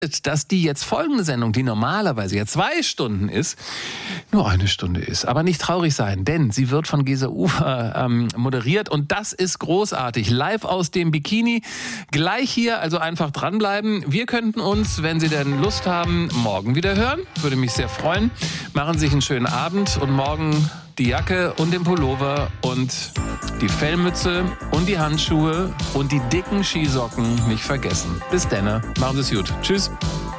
dass die jetzt folgende Sendung, die normalerweise ja 2 Stunden ist, nur 1 Stunde ist. Aber nicht traurig sein, denn sie wird von Gesa Ufer moderiert und das ist großartig. Live aus dem Bikini, gleich hier, also einfach dranbleiben. Wir könnten uns, wenn Sie denn Lust haben, morgen wieder hören. Würde mich sehr freuen. Machen Sie sich einen schönen Abend und morgen die Jacke und den Pullover und die Fellmütze und die Handschuhe und die dicken Skisocken nicht vergessen. Bis dann. Machen Sie es gut. Tschüss.